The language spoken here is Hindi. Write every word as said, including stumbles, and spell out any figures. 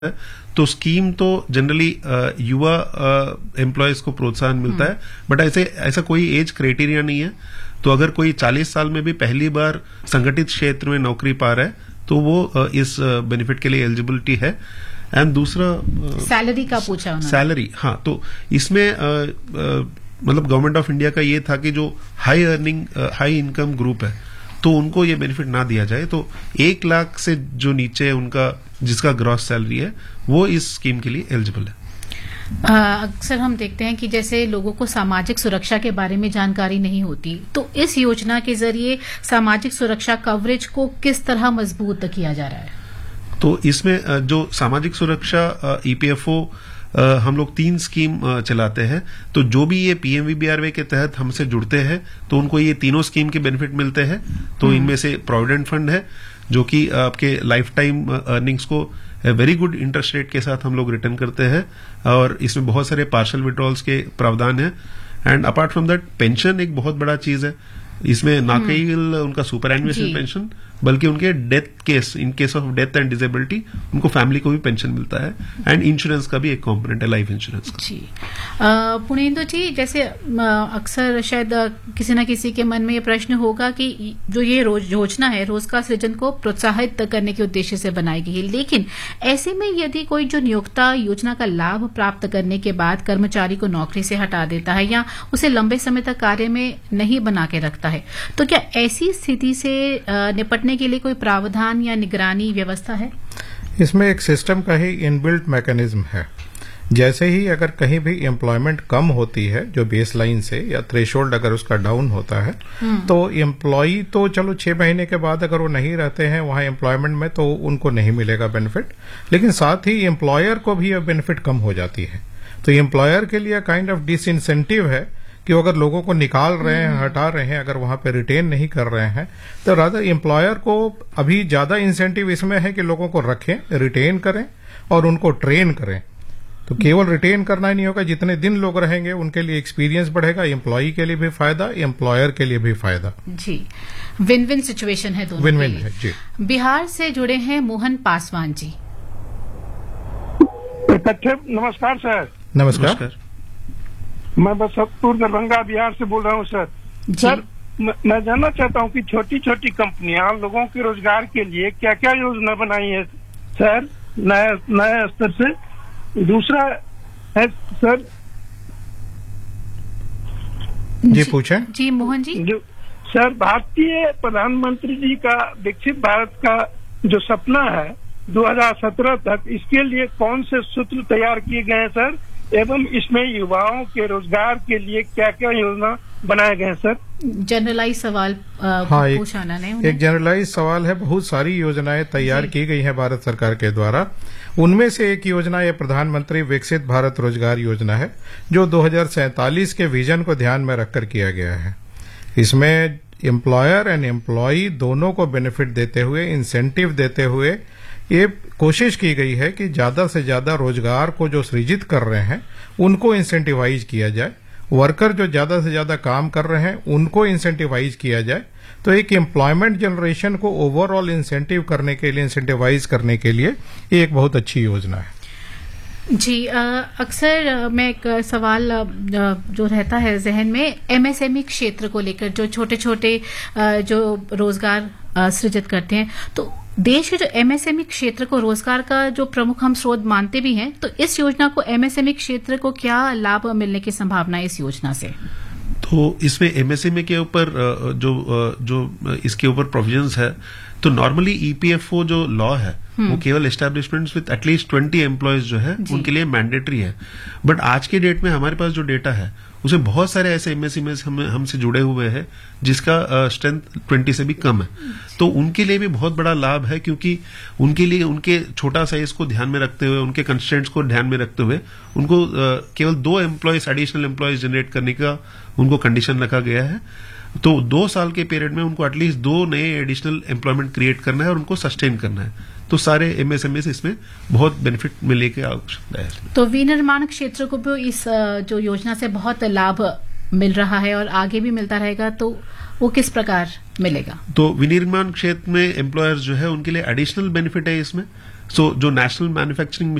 तो स्कीम तो जनरली युवा एम्प्लॉयज को प्रोत्साहन मिलता है, बट ऐसे ऐसा कोई एज क्राइटेरिया नहीं है। तो अगर कोई चालीस साल में भी पहली बार संगठित क्षेत्र में नौकरी पा रहा है तो वो इस बेनिफिट के लिए एलिजिबिलिटी है। एंड दूसरा सैलरी का पूछा उन्होंने। सैलरी, हाँ, तो इसमें आ, आ, मतलब गवर्नमेंट ऑफ इंडिया का ये था कि जो high earning high income group है तो उनको ये बेनिफिट ना दिया जाए। तो एक लाख से जो नीचे है उनका जिसका ग्रॉस सैलरी है वो इस स्कीम के लिए एलिजिबल है। अक्सर हम देखते हैं कि जैसे लोगों को सामाजिक सुरक्षा के बारे में जानकारी नहीं होती, तो इस योजना के जरिए सामाजिक सुरक्षा कवरेज को किस तरह मजबूत किया जा रहा है? तो इसमें जो सामाजिक सुरक्षा ईपीएफओ हम लोग तीन स्कीम चलाते हैं। तो जो भी ये पीएमवीबीआरवाई के तहत हमसे जुड़ते हैं तो उनको ये तीनों स्कीम के बेनिफिट मिलते हैं। तो इनमें से प्रोविडेंट फंड है जो कि आपके लाइफ टाइम अर्निंग्स को वेरी गुड इंटरेस्ट रेट के साथ हम लोग रिटर्न करते हैं, और इसमें बहुत सारे पार्शियल विड्रॉल्स के प्रावधान है। And apart from that pension एक बहुत बड़ा चीज है। इसमें ना केवल उनका सुपर एन्युएशन पेंशन बल्कि उनके death case in case of death and disability उनको फैमिली को भी पेंशन मिलता है। एंड इंश्योरेंस का भी एक कंपोनेंट है, लाइफ इंश्योरेंस का। जी पुणेंदु जी, जैसे अक्सर शायद किसी न किसी के मन में ये प्रश्न होगा कि जो ये योजना है रोजगार सृजन को प्रोत्साहित करने के उद्देश्य से बनाई गई है, लेकिन ऐसे में यदि कोई जो नियोक्ता योजना का लाभ प्राप्त करने के बाद कर्मचारी को नौकरी से हटा देता है या उसे लंबे समय तक कार्य में नहीं बना के रखता है, तो क्या ऐसी स्थिति से निपटने के लिए कोई प्रावधान या निगरानी व्यवस्था है? इसमें एक सिस्टम का ही इनबिल्ट मैकेनिज्म है। जैसे ही अगर कहीं भी एम्प्लॉयमेंट कम होती है जो बेस लाइन से या थ्रेशोल्ड अगर उसका डाउन होता है तो एम्प्लॉई तो चलो छह महीने के बाद अगर वो नहीं रहते हैं वहां एम्प्लॉयमेंट में तो उनको नहीं मिलेगा बेनिफिट, लेकिन साथ ही एम्प्लॉयर को भी बेनिफिट कम हो जाती है। तो एम्प्लॉयर के लिए काइंड ऑफ डिसइंसेंटिव है कि अगर लोगों को निकाल रहे हैं, हटा रहे हैं, अगर वहां पे रिटेन नहीं कर रहे हैं तो रादर एम्प्लॉयर को अभी ज्यादा इंसेंटिव इसमें है कि लोगों को रखें, रिटेन करें और उनको ट्रेन करें। तो केवल रिटेन करना ही नहीं होगा, जितने दिन लोग रहेंगे उनके लिए एक्सपीरियंस बढ़ेगा, एम्प्लॉई के लिए भी फायदा, एम्प्लॉयर के लिए भी फायदा। जी, विन विन सिचुएशन है दोनों। विन विन है जी। बिहार से जुड़े हैं मोहन पासवान जी। नमस्कार सर। नमस्कार। मैं बसंतपुर दरभंगा बिहार से बोल रहा हूँ सर। सर मैं जानना चाहता हूँ कि छोटी छोटी कंपनियां लोगों के रोजगार के लिए क्या क्या योजना बनाई है सर नए नए स्तर से। दूसरा है सर। जी पूछे। जी मोहन जी। जो सर भारतीय प्रधानमंत्री जी का विकसित भारत का जो सपना है दो हज़ार सत्रह तक, इसके लिए कौन से सूत्र तैयार किए गए हैं सर, एवं इसमें युवाओं के रोजगार के लिए क्या क्या योजना बनाए गए हैं सर? जनरलाइज सवाल हाँ, पूछा ना नहीं एक जनरलाइज सवाल है। बहुत सारी योजनाएं तैयार की गई हैं भारत सरकार के द्वारा। उनमें से एक योजना ये प्रधानमंत्री विकसित भारत रोजगार योजना है जो दो हज़ार सैंतालीस के विजन को ध्यान में रखकर किया गया है। इसमें एम्प्लॉयर एंड एम्प्लॉई दोनों को बेनिफिट देते हुए, इंसेंटिव देते हुए ये कोशिश की गई है कि ज्यादा से ज्यादा रोजगार को जो सृजित कर रहे हैं उनको इंसेंटिवाइज किया जाए, वर्कर जो ज्यादा से ज्यादा काम कर रहे हैं उनको इंसेंटिवाइज किया जाए। तो एक एम्प्लॉयमेंट जनरेशन को ओवरऑल इंसेंटिव करने के लिए, इंसेंटिवाइज करने के लिए ये एक बहुत अच्छी योजना है। जी, अक्सर मैं एक सवाल जो रहता है जहन में एमएसएमई क्षेत्र को लेकर, जो छोटे छोटे जो रोजगार सृजित करते हैं, तो देश के जो एमएसएमई क्षेत्र को रोजगार का जो प्रमुख हम स्रोत मानते भी हैं, तो इस योजना को एमएसएमई क्षेत्र को क्या लाभ मिलने की संभावना है इस योजना से? तो इसमें एमएसएमई के ऊपर जो जो इसके ऊपर प्रोविजंस है, तो नॉर्मली ईपीएफओ जो लॉ है वो केवल establishments with at least twenty employees जो है उनके लिए मैंडेटरी है। बट आज के डेट में हमारे पास जो डेटा है उसमें बहुत सारे ऐसे एमएसएमई हम हमसे जुड़े हुए हैं जिसका स्ट्रेंथ ट्वेंटी से भी कम है। तो उनके लिए भी बहुत बड़ा लाभ है, क्योंकि उनके लिए उनके छोटा साइज को ध्यान में रखते हुए, उनके कंस्ट्रेंट्स को ध्यान में रखते हुए उनको केवल दो एम्प्लॉयज एडिशनल एम्प्लॉयज जनरेट करने का उनको कंडीशन रखा गया है। तो दो साल के पीरियड में उनको एटलीस्ट दो नए एडिशनल एम्प्लॉयमेंट क्रिएट करना है और उनको सस्टेन करना है। तो सारे एमएसएमई से इसमें बहुत बेनिफिट मिलने की आवश्यकता है। तो विनिर्माण क्षेत्र को भी इस जो योजना से बहुत लाभ मिल रहा है और आगे भी मिलता रहेगा, तो वो किस प्रकार मिलेगा? तो विनिर्माण क्षेत्र में एम्प्लॉयर्स जो है उनके लिए एडिशनल बेनिफिट है इसमें। सो जो नेशनल मैन्युफैक्चरिंग